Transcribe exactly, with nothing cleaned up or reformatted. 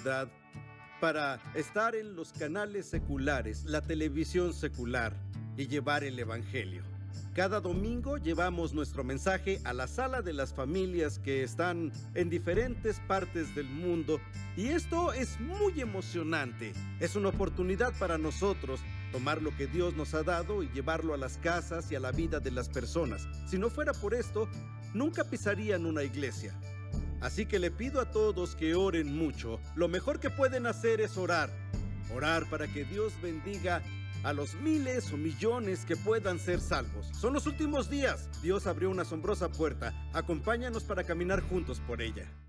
oportunidad para estar en los canales seculares, la televisión secular y llevar el evangelio. Cada domingo llevamos nuestro mensaje a la sala de las familias que están en diferentes partes del mundo y esto es muy emocionante. Es una oportunidad para nosotros tomar lo que Dios nos ha dado y llevarlo a las casas y a la vida de las personas. Si no fuera por esto, nunca pisarían una iglesia. Así que le pido a todos que oren mucho. Lo mejor que pueden hacer es orar. Orar para que Dios bendiga a los miles o millones que puedan ser salvos. Son los últimos días. Dios abrió una asombrosa puerta. Acompáñanos para caminar juntos por ella.